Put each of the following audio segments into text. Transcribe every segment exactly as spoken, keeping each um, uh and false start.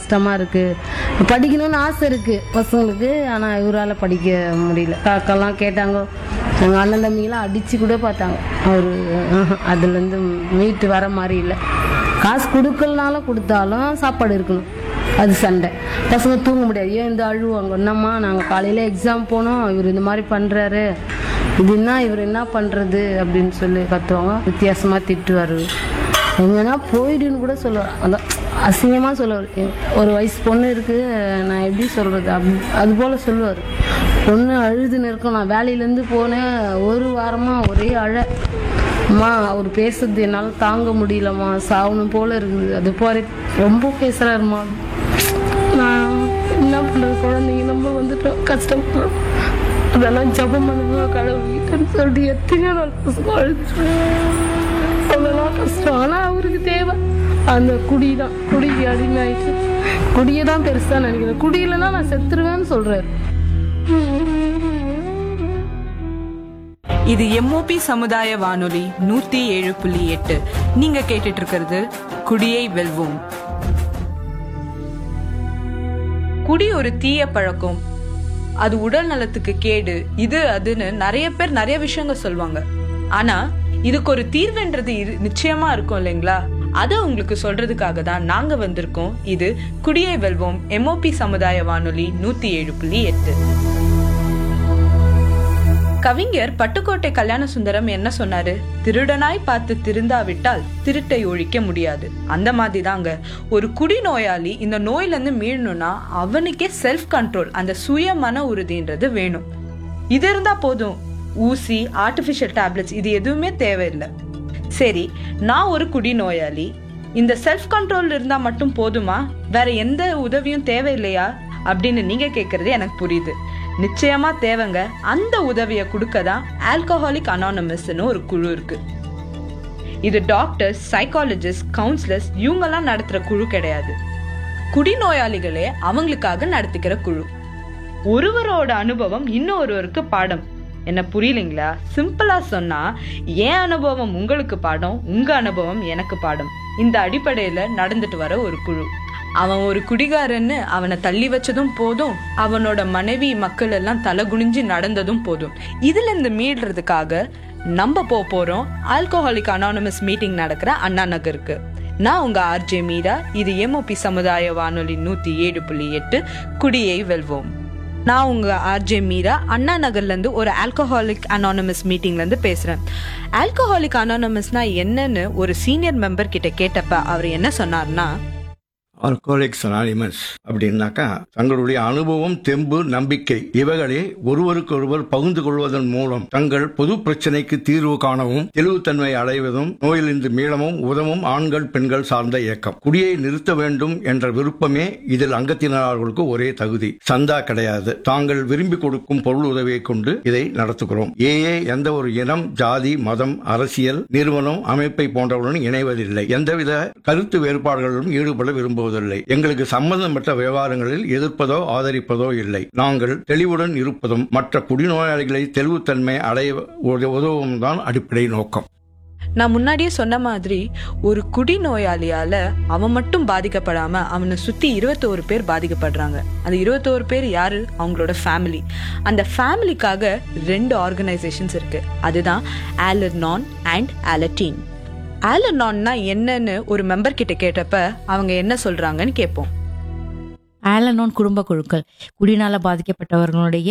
கஷ்டமாக இருக்குது. படிக்கணும்னு ஆசை இருக்குது பசங்களுக்கு, ஆனால் இவரால் படிக்க முடியல. காக்கெல்லாம் கேட்டாங்க, எங்கள் அண்ணன் தம்பிங்கெல்லாம் அடித்து கூட பார்த்தாங்க. அவர் அதுலேருந்து மீட்டு வர மாதிரி இல்லை. காசு கொடுக்கலனாலும் கொடுத்தாலும் சாப்பாடு இருக்கணும், அது சண்டை. பசங்க தூங்க முடியாது, ஏன் இந்த அழுவாங்க. என்னம்மா நாங்கள் காலையில் எக்ஸாம் போனோம், இவர் இந்த மாதிரி பண்ணுறாரு, இது என்ன இவர் என்ன பண்ணுறது அப்படின்னு சொல்லி கற்றுவாங்க. வித்தியாசமாக திட்டுவார். எங்கன்னா போயிடுன்னு கூட சொல்லுவார். அந்த அசிங்கமாக சொல்லுவார். ஒரு வயசு பொண்ணு இருக்குது, நான் எப்படி சொல்கிறது அப் அது போல் சொல்லுவார். பொண்ணு அழுதுன்னு இருக்கும். நான் வேலையிலேருந்து போனேன், ஒரு வாரமாக ஒரே அழ. அம்மா அவர் பேசுறது என்னால் தாங்க முடியலம்மா, சாவணும் போல் இருக்குது, அது போல ரொம்ப பேசுகிறாருமா. நான் என்ன பண்ணுறது, குழந்தைங்க நம்ம வந்துட்டோம், கஷ்டப்படுறோம். அதெல்லாம் ஜபம் பண்ணுவோம் கடவுள்கிட்டன்னு சொல்லிட்டு எத்தனையோ நாள் பசங்க அழுது. அவ்வளோதான் கஷ்டம். ஆனால் அவருக்கு தேவை அந்த குடி தான். குடிக்கு அடிமையாயிட்டு குடியை தான் பெருசாக நினைக்கிறேன். குடியிலன்னா நான் செத்துருவேன்னு சொல்கிறாரு. இது எம்ஓபி சமுதாய வானொலி நூத்தி ஏழு புள்ளி எட்டு. நீங்க கேட்டுட்டு இருக்கிறது குடியை வெல்வோம். குடி ஒரு தீய பழக்கம், அது உடல் நலத்துக்கு கேடு, இது அதுன்னு நிறைய பேர் நிறைய விஷயங்கள் சொல்லுவாங்க. ஆனா இதுக்கு ஒரு தீர்வுன்றது நிச்சயமா இருக்கும் இல்லைங்களா? அதை உங்களுக்கு சொல்றதுக்காக தான் நாங்க வந்திருக்கோம். இது குடியை வெல்வோம் எம்ஓபி சமுதாய வானொலி நூத்தி ஏழு புள்ளி எட்டு. கவிஞர் பட்டுக்கோட்டை கல்யாண சுந்தரம் என்ன சொன்னாரு? திருடனாய் பார்த்து திருந்தாவிட்டால் திருட்டை ஒழிக்க முடியாது. அந்த மாதிரி தாங்க ஒரு குடிநோயாளி இந்த நோயில இருந்து மீளணும்னா அவனுக்கே செல்ஃப் கண்ட்ரோல், அந்த சுய மன உறுதின்றது வேணும். இது இருந்தா போதும். ஊசி, ஆர்டிபிஷியல் டேப்லெட்ஸ் இது எதுவுமே தேவையில்லை. சரி, நான் ஒரு குடிநோயாளி, இந்த செல்ஃப் கண்ட்ரோல் இருந்தா மட்டும் போதுமா? வேற எந்த உதவியும் தேவையில்லையா அப்படின்னு நீங்க கேக்குறது எனக்கு புரியுது. நிச்சயமா தேவைங்க. அந்த உதவியை கொடுக்கதான் ஆல்கஹாலிக் அனானமஸ்னு ஒரு குழு இருக்கு. இது டாக்டர்ஸ், சைக்காலஜிஸ்ட், கவுன்சிலர்ஸ் இவங்கெல்லாம் நடத்துற குழு கிடையாது. குடிநோயாளிகளே அவங்களுக்காக நடத்திக்கிற குழு. ஒருவரோட அனுபவம் இன்னொருவருக்கு பாடம். என்ன புரியலைங்களா? சிம்பிளா சொன்னா, என் அனுபவம் உங்களுக்கு பாடம், உங்க அனுபவம் எனக்கு பாடம். இந்த அடிப்படையில நடந்துட்டு வர ஒரு குழு. அவன் ஒரு குடிகாரன்னு அவனை தள்ளி வச்சதும் போதும், அவனோட மனைவி மக்கள் எல்லாம் தலை குனிஞ்சு நடந்ததும் போதும். இதுல இருந்து மீள்றதுக்காக நம்ம போ போறோம் ஆல்கஹாலிக் அனானமஸ் மீட்டிங் நடக்கிற அண்ணா நகருக்கு. நான் உங்க ஆர்ஜே மீரா. இது எம்ஓபி சமுதாய வானொலி நூத்தி ஏழு புள்ளி எட்டு குடியை வெல்வோம். நான் உங்க ஆர்ஜே மீரா அண்ணா நகர்ல இருந்து ஒரு ஆல்கஹாலிக் அனானமஸ் மீட்டிங்ல இருந்து பேசுறேன். ஆல்கஹாலிக் அனானமஸ்னா என்னன்னு ஒரு சீனியர் மெம்பர் கிட்ட கேட்டப்ப அவர் என்ன சொன்னார்னா, ஆல்கஹாலிக்ஸ் அனானிமஸ் அப்படின்னாக்கா தங்களுடைய அனுபவம், தெம்பு, நம்பிக்கை இவைகளை ஒருவருக்கொருவர் பகிர்ந்து கொள்வதன் மூலம் தங்கள் பொது பிரச்சனைக்கு தீர்வு காணவும் தெளிவுத்தன்மை அடைவதும் நோயிலிருந்து மீளவும் உதவும் ஆண்கள் பெண்கள் சார்ந்த இயக்கம். குடியை நிறுத்த வேண்டும் என்ற விருப்பமே இதில் அங்கத்தினர்களுக்கு ஒரே தகுதி. சந்தா கிடையாது. தாங்கள் விரும்பி கொடுக்கும் பொருள் உதவியை கொண்டு இதை நடத்துகிறோம். ஏஏ எந்த ஒரு இனம், ஜாதி, மதம், அரசியல் நிறுவனம், அமைப்பை போன்றவர்களுடன் இணைவதில்லை. எந்தவித கருத்து வேறுபாடுகளிலும் ஈடுபட விரும்புவது இல்லை. எங்களுக்கு சம்பந்தப்பட்ட விவகாரங்களில் எதிர்ப்பதோ ஆதரிப்பதோ இல்லை. நாங்கள் தெளிவுடன் இருப்பதும் மற்ற குடிநோயாளிகளை தெளிவுத்தன்மை அடைய உதவும் தான் அடிப்படை நோக்கம். நான் முன்னாடியே சொன்ன மாதிரி ஒரு குடிநோயாளியால அவன் மட்டும் பாதிக்கப்படாம அவனை சுத்தி இருபத்தோரு பேர் பாதிக்கப்படுறாங்க. அந்த இருபத்தோரு பேர் யாரு? அவங்களோட ஃபேமிலி. அந்த ஃபேமிலிக்காக ரெண்டு ஆர்கனைசேஷன்ஸ் இருக்கு. அதுதான் ஆல்-அனான் அண்ட் ஆல்-டீன். ஆல்-அனான்னா என்னன்னு ஒரு மெம்பர் கிட்ட கேட்டப்ப அவங்க என்ன சொல்றாங்கன்னு கேட்போம். ஆல்-அனான் குடும்ப குழுக்கள் குடிநாள பாதிக்கப்பட்டவர்களுடைய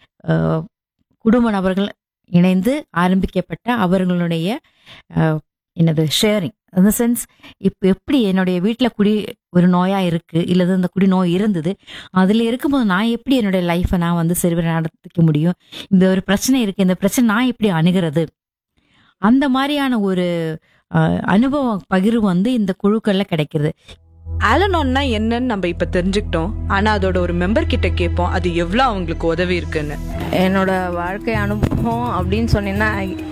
குடும்ப நபர்கள் இணைந்து ஆரம்பிக்கப்பட்ட அவர்களுடைய என்னது ஷேரிங். அந்த சென்ஸ், இப்போ எப்படி என்னுடைய வீட்டில் குடி ஒரு நோயா இருக்கு, இல்லது அந்த குடி நோய் இருந்தது, அதில் இருக்கும்போது நான் எப்படி என்னுடைய லைஃப்பை நான் வந்து சரி நடத்திக்க முடியும், இந்த ஒரு பிரச்சனை இருக்கு, இந்த பிரச்சனை நான் எப்படி அணுகிறது, அந்த மாதிரியான ஒரு அனுபவம் பகிர்வு வந்து இந்த குழுக்கள்ல கிடைக்கிறது. ஆல்-அனான்னா என்னன்னு நம்ம இப்ப தெரிஞ்சுக்கிட்டோம். ஆனா அதோட ஒரு மெம்பர் கிட்ட கேட்போம் அது எவ்வளவு அவங்களுக்கு உதவி இருக்குன்னு. என்னோட வாழ்க்கை அனுபவம் அப்படின்னு சொன்னீங்கன்னா,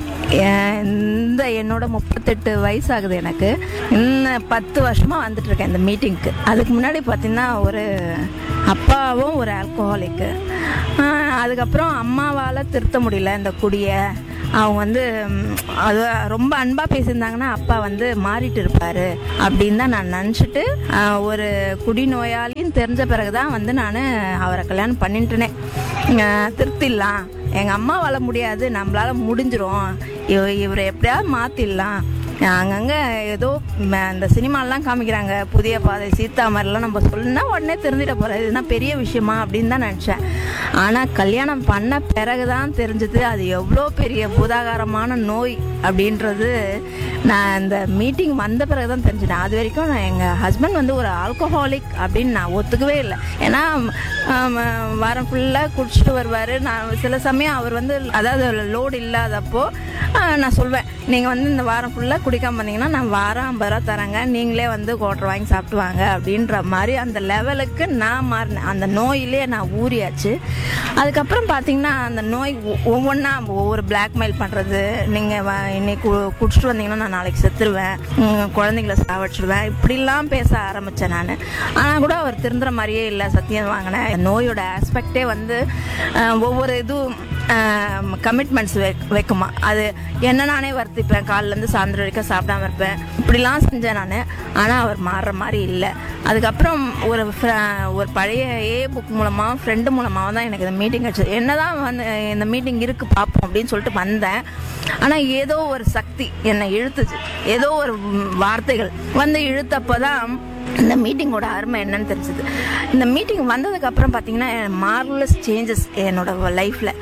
இந்த என்னோட முப்பத்தெட்டு வயசு ஆகுது எனக்கு. இன்னும் பத்து வருஷமா வந்துட்டு இருக்கேன் இந்த மீட்டிங்க்கு. அதுக்கு முன்னாடி பார்த்தீங்கன்னா ஒரு அப்பாவும் ஒரு ஆல்கஹாலிக்கு. அதுக்கப்புறம் அம்மாவால் திருத்த முடியல இந்த குடியை. அவங்க வந்து ம், அது ரொம்ப அன்பாக பேசியிருந்தாங்கன்னா அப்பா வந்து மாறிட்டு இருப்பாரு அப்படின்னு தான் நான் நினச்சிட்டு ஒரு குடிநோயாளின்னு தெரிஞ்ச பிறகு தான் வந்து நான் அவரை கல்யாணம் பண்ணிட்டுனே திருத்திடலாம், எங்கள் அம்மா வாழ முடியாது, நம்மளால முடிஞ்சிரும், இவ இவரை எப்படியாவது மாற்றிடலாம். அங்கங்கே ஏதோ ம- இந்த சினிமாலாம் காமிக்கிறாங்க புதிய பாதை சீதா மாதிரிலாம் நம்ம சொல்லுனா உடனே தெரிஞ்சிட போகிறது, இதுனா பெரிய விஷயமா அப்படின்னு தான் நினச்சேன். ஆனால் கல்யாணம் பண்ண பிறகு தான் தெரிஞ்சது அது எவ்வளோ பெரிய பூதாகாரமான நோய் அப்படின்றது. நான் இந்த மீட்டிங் வந்த பிறகு தான் தெரிஞ்சுட்டேன். அது வரைக்கும் நான் எங்கள் ஹஸ்பண்ட் வந்து ஒரு ஆல்கஹாலிக் அப்படின்னு நான் ஒத்துக்கவே இல்லை. ஏன்னா ஆம், வாரம் ஃபுல்லாக குடிச்சிட்டு வருவார். நான் சில சமயம் அவர் வந்து அதாவது லோடு இல்லாதப்போ ஆ, நான் சொல்வேன், நீங்கள் வந்து இந்த வாரம் ஃபுல்லாக குடிக்காம வந்தீங்கன்னா நான் வாரம் ஐம்பது ரூபா தரேங்க, நீங்களே வந்து குவார்டர் வாங்கி சாப்பிட்டு வாங்க அப்படின்ற மாதிரி அந்த லெவலுக்கு நான் மாறினேன். அந்த நோயிலே நான் ஊறியாச்சு. அதுக்கப்புறம் பார்த்தீங்கன்னா அந்த நோய் ஒவ்வொன்றா ஒவ்வொரு பிளாக்மெயில் பண்ணுறது, நீங்கள் இன்னைக்கு கு- குடிச்சிட்டு வந்தீங்கன்னா நான் நாளைக்கு செத்துருவேன், உம், குழந்தைங்கள சாவடிச்சிடுவேன், இப்படிலாம் பேச ஆரம்பித்தேன் நான். ஆனால் கூட அவர் திருந்துற மாதிரியே இல்லை, சத்தியம் வாங்கினேன். நோயோட ஆஸ்பெக்டே வந்து அஹ், ஒவ்வொரு இதுவும் கமிட்மெண்ட்ஸ் வைக்குமா, அது என்ன நானே வருத்திப்பேன், காலிலேருந்து சாயந்தரம் வரைக்கும் சாப்பிடாம இருப்பேன், இப்படிலாம் செஞ்சேன் நான். ஆனால் அவர் மாறுற மாதிரி இல்லை. அதுக்கப்புறம் ஒரு fr- ஒரு பழைய ஏ புக் மூலமாக ஃப்ரெண்டு மூலமாக தான் எனக்கு இந்த மீட்டிங் கிடச்சிது. என்ன தான் வந்து இந்த மீட்டிங் இருக்குது பார்ப்போம் அப்படின்னு சொல்லிட்டு வந்தேன். ஆனால் ஏதோ ஒரு சக்தி என்னை இழுத்துச்சு, ஏதோ ஒரு ம், வார்த்தைகள் வந்து இழுத்தப்போ தான் இந்த மீட்டிங்கோட அருமை என்னன்னு தெரிஞ்சது. இந்த மீட்டிங் வந்ததுக்கு அப்புறம் பார்த்தீங்கன்னா மார்வலஸ் சேஞ்சஸ் என்னோட லைஃப்பில்.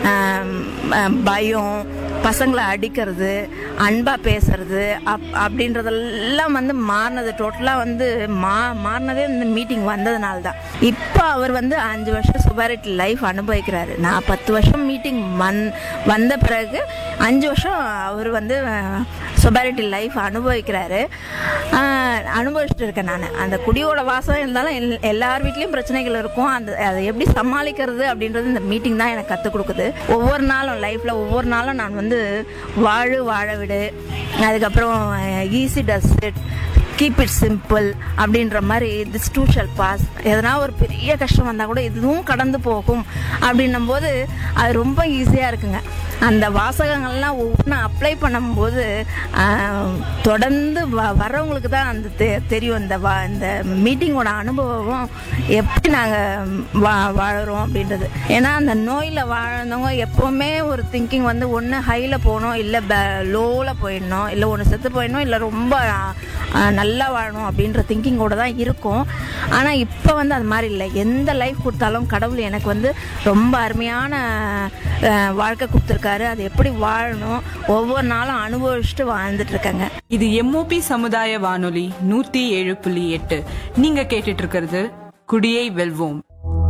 பயம், பசங்களை அடிக்கிறது, அன்பாக பேசுறது அப் அப்படின்றதெல்லாம் வந்து மாறினது. டோட்டலாக வந்து மா மாறினதே இந்த மீட்டிங் வந்ததுனால தான். இப்போ அவர் வந்து அஞ்சு வருஷம் சுபாரிட்டி லைஃப் அனுபவிக்கிறாரு. நான் பத்து வருஷம் மீட்டிங் வந் வந்த பிறகு அஞ்சு வருஷம் அவர் வந்து சொபாரிட்டி லைஃப் அனுபவிக்கிறாரு. ஆஹ் அனுபவிச்சுட்டு இருக்கேன் நான். அந்த குடியோட வாசம் இருந்தாலும் எல் எல்லார் வீட்லேயும் பிரச்சனைகள் இருக்கும். அந்த அதை எப்படி சமாளிக்கிறது அப்படின்றது இந்த மீட்டிங் தான் எனக்கு கற்றுக் கொடுக்குது. ஒவ்வொரு நாளும் லைஃப்பில் ஒவ்வொரு நாளும் நான் வந்து வாழு வாழ விடு, அதுக்கப்புறம் easy does it, keep it simple அப்படின்ற மாதிரி திஸ் டூ ஷல் பாஸ். எதனா ஒரு பெரிய கஷ்டம் வந்தால் கூட இதுவும் கடந்து போகும் அப்படின்னும் போது அது ரொம்ப ஈஸியாக இருக்குங்க. அந்த வாசகங்கள்லாம் ஒவ்வொன்றும் அப்ளை பண்ணும்போது ஆஹ், தொடர்ந்து வ வர்றவங்களுக்கு தான் அந்த தெ தெரியும் இந்த வா இந்த மீட்டிங்கோட அனுபவம் எப்படி நாங்கள் வா வாழறோம் அப்படின்றது. ஏன்னா அந்த நோயில் வாழ்ந்தவங்க எப்போவுமே ஒரு திங்கிங் வந்து ஒன்று ஹையில் போகணும், இல்லை ப லோவில் போயிடணும், இல்லை ஒன்று செத்து போயிடணும், இல்லை ரொம்ப ஆஹ், நல்லா வாழணும் அப்படின்ற திங்கிங்கோட தான் இருக்கும். ஆனால் இப்போ வந்து அது மாதிரி இல்லை. எந்த லைஃப் கொடுத்தாலும் கடவுள் எனக்கு வந்து ரொம்ப அருமையான ஆஹ், வாழ்க்கை கொடுத்துருக்காரு. அது எப்படி வாழணும் ஒவ்வொரு நாளும் அனுபவிச்சுட்டு வாழ்ந்துட்டு இருக்காங்க. இது எம்ஓபி சமுதாய வானொலி நூத்தி ஏழு புள்ளி எட்டு. நீங்க கேட்டுட்டு இருக்கிறது குடியை வெல்வோம்.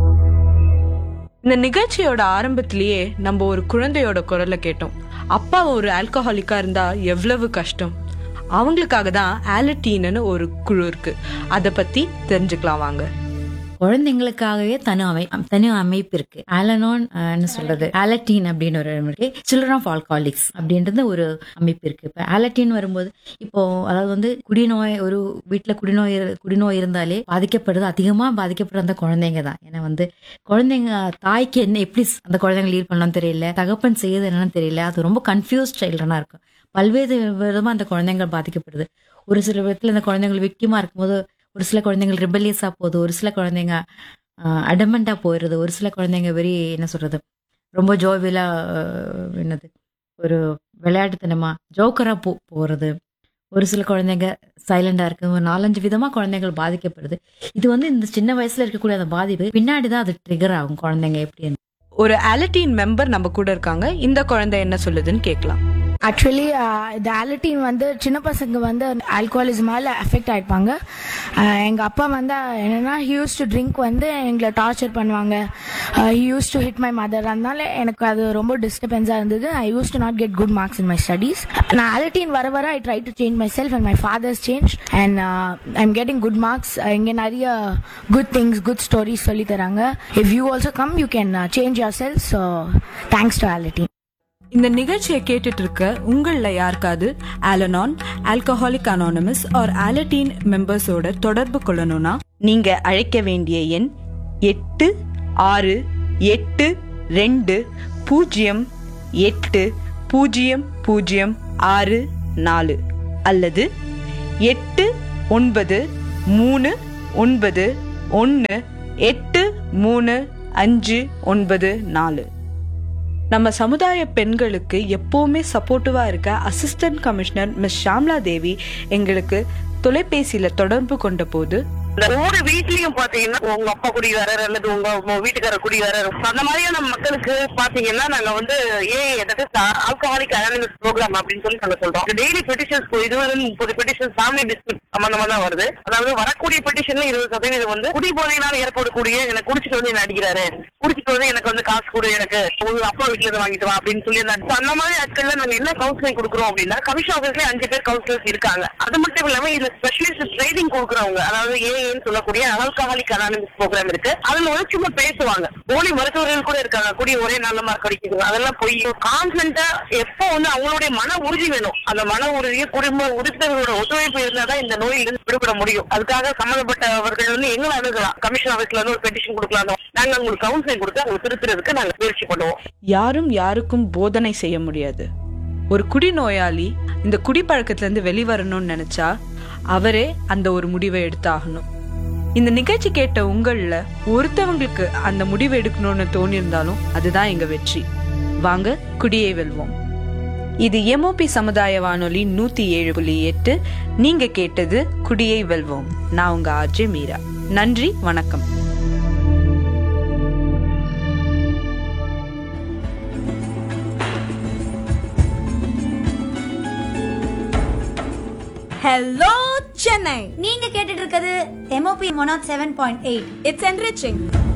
இந்த நிகழ்ச்சியோட ஆரம்பத்திலேயே நம்ம ஒரு குழந்தையோட குரலை கேட்டோம். அப்பா ஒரு ஆல்கஹாலிக்கா இருந்தா எவ்வளவு கஷ்டம். அவங்களுக்காக தான் ஆலட்டீன்னு ஒரு குழு இருக்கு. அதை பத்தி தெரிஞ்சுக்கலாம் வாங்க. குழந்தைங்களுக்காகவே தனி அமை தனி அமைப்பு இருக்கு. ஆலனான் அஹ், என்ன சொல்றது, ஆலட்டீன் அப்படின்னு ஒரு இருக்கு. சில்ட்ரன் ஆஃப் ஆல்காலிக்ஸ் அப்படின்றது ஒரு அமைப்பு இருக்கு. இப்போ ஆலட்டீன் வரும்போது இப்போ அதாவது வந்து குடிநோய், ஒரு வீட்டுல குடிநோய் இரு- குடிநோய் இருந்தாலே பாதிக்கப்படுறது அதிகமா பாதிக்கப்படுற அந்த குழந்தைங்க தான். ஏன்னா வந்து குழந்தைங்க தாய்க்கு என்ன எப்படி அந்த குழந்தைங்க லீட் பண்ணணும்னு தெரியல, தகப்பன் செய்யுது என்னன்னு தெரியல, அது ரொம்ப கன்ஃபியூஸ் சைல்டனா இருக்கும். பல்வேறு விதமா அந்த குழந்தைங்கள் பாதிக்கப்படுது. ஒரு சில விதத்துல இந்த குழந்தைங்கள் விக்டிமா இருக்கும்போது ஒரு சில குழந்தைகள் ரிபல்லியஸா போகுது, ஒரு சில குழந்தைங்க அடமெண்டா போயிடுது, ஒரு சில குழந்தைங்க வெறி என்ன சொல்றது ரொம்ப ஜோவியலா என்னது ஒரு விளையாட்டுத்தனமா ஜோக்கரா போ போறது, ஒரு சில குழந்தைங்க சைலண்டா இருக்கு. ஒரு நாலஞ்சு விதமா குழந்தைகள் பாதிக்கப்படுது. இது வந்து இந்த சின்ன வயசுல இருக்கக்கூடிய அந்த பாதிப்பு பின்னாடிதான் அது ட்ரிகர் ஆகும் குழந்தைங்க எப்படி. ஒரு ஆலட்டீன் மெம்பர் நம்ம கூட இருக்காங்க. இந்த குழந்தை என்ன சொல்லுதுன்னு கேட்கலாம். ஆக்சுவலி இந்த ஆலட்டீன் வந்து சின்ன பசங்க வந்து ஆல்கோஹாலிசமால அஃபெக்ட் ஆகிருப்பாங்க. எங்கள் அப்பா வந்து என்னென்னா ஹி யூஸ் டு ட்ரிங்க் வந்து எங்களை டார்ச்சர் பண்ணுவாங்க. He use to hit my mother. அதனால எனக்கு அது ரொம்ப டிஸ்டர்பன்ஸாக இருந்தது. ஐ use to not get good marks in my studies. நான் ஆலட்டீன் வர வர I try to change my self and my fathers change and I am getting good marks. இங்கே நிறைய குட் திங்ஸ், குட் ஸ்டோரிஸ் சொல்லி தராங்க. If you also come you can change your self. So thanks to ஆலட்டீன். இந்த நிகழ்ச்சியை கேட்டுட்டு இருக்க உங்கள யாருக்காவது ஆலனான், ஆல்கஹாலிக் அனானிமஸ் ஆர் ஆலட்டீன் மெம்பர்ஸோட தொடர்பு கொள்ளணும்னா நீங்க அழைக்க வேண்டிய எண் எட்டு ஆறு எட்டு ரெண்டு பூஜ்ஜியம் எட்டு பூஜ்ஜியம் பூஜ்ஜியம் ஆறு நாலு அல்லது எட்டு ஒன்பது மூணு ஒன்பது ஒன்று எட்டு மூணு அஞ்சு ஒன்பது நாலு. நம்ம சமுதாய பெண்களுக்கு எப்பவுமே சப்போர்ட்டிவா இருக்க அசிஸ்டன்ட் கமிஷனர் மிஸ் ஷாம்லா தேவி எங்களுக்கு தொலைபேசியில தொடர்பு கொண்ட போது, ஒவ்வொரு வீட்லயும் பாத்தீங்கன்னா உங்க அப்பா குடி வர்றாரு அல்லது உங்க வீட்டுக்காரர் குடி வர்றாரு, அந்த மாதிரியான மக்களுக்கு பாத்தீங்கன்னா நாங்க வந்து ஏ ஆல்கஹாலிக் அவேர்னஸ் ப்ரோக்ராம் அப்படின்னு சொல்லி நாங்க சொல்றோம். டெய்லி பெட்டிஷன்ஸ் இருபது முப்பது பெட்டிஷன் ஃபேமிலி டிஸ்பியூட் சம்பந்தமா தான் வருது. அதாவது வரக்கூடிய பெட்டிஷன்ல இருபது சதவீதம் வந்து குடி போதையினால் ஏற்படக்கூடிய எனக்கு குடிச்சிட்டு வந்து என்ன அடிக்கிறாரு, குடிச்சிட்டு வந்து எனக்கு வந்து காசு கொடு, எனக்கு உங்க அப்பா வீட்டுல இருந்து வாங்கிட்டு வா அப்படின்னு சொல்லி அந்த மாதிரி ஆட்கள்ல நாங்க என்ன கவுன்சிலிங் கொடுக்குறோம் அப்படின்னா, கமிஷன் ஆபீஸ்ல அஞ்சு பேர் கவுன்சிலர்ஸ் இருக்காங்க. அது மட்டும் இல்லாம இதுல ஸ்பெஷலிஸ்ட் ட்ரைனிங் கொடுக்குறவங்க, அதாவது ஏ சொல்லக்கூடிய ஆல்கஹாலிக் அனானிமஸ் ப்ரோக்ராம் இருக்கு. அதுல வந்து சும்மா பேசுவாங்க. போலி மருத்துவர்கள் கூட இருக்காங்க, குடி ஒரே நல்ல மார்க் அடிக்குது, அதெல்லாம் போய் கான்பிடண்டா எப்போ வந்து அவங்களுடைய மன உறுதி வேணும். அந்த மன உறுதியை குடும்ப உறுப்பினர்களோட ஒத்துழைப்பு இருந்தாதான் இந்த நோயிலிருந்து விடுபட முடியும். அதுக்காக சம்பந்தப்பட்டவர்கள் வந்து எங்களை அணுகலாம். கமிஷன் ஆபீஸ்ல வந்து ஒரு பெட்டிஷன் கொடுக்கலாம். நாங்க உங்களுக்கு கவுன்சிலிங் கொடுத்து அவங்க திருத்துறதுக்கு நாங்க முயற்சி பண்ணுவோம். யாரும் யாருக்கும் போதனை செய்ய முடியாது. ஒரு குடிநோயாளி இந்த குடிப்பழக்கத்துல இருந்து வெளிவரணும்னு நினைச்சா அவரே அந்த ஒரு முடிவை எடுத்தாகணும். இந்த நிகழ்ச்சி கேட்ட உங்கள ஒருத்தவங்களுக்கு அந்த முடிவு எடுக்கணும்னு தோணியிருந்தாலும் அதுதான் எங்க வெற்றி. வாங்க குடியை வெல்வோம். இது எம்ஓபி சமுதாய வானொலி நூத்தி ஏழு புள்ளி எட்டு. நீங்க கேட்டது குடியை வெல்வோம். நான் உங்க ஆர்ஜே மீரா. நன்றி, வணக்கம். Hello Chennai. நீங்க கேட்டுட்டு இருக்கிறது M O P one oh seven point eight. It's enriching.